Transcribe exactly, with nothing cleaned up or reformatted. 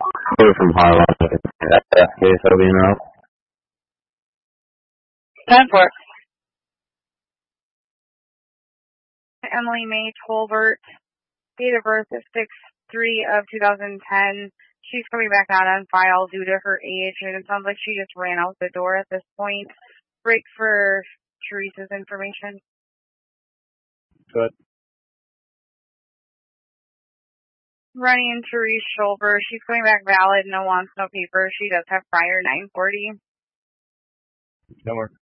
We're from Harlem. That case, that'll be enough. Time for it. Emily May Tolbert, date of birth is six three of two thousand ten. She's coming back out on file due to her age, and it sounds like she just ran out the door at this point. Break for Teresa's information. Good. Running Therese Schulber. She's coming back valid, no wants, no paper. She does have prior nine forty. No more.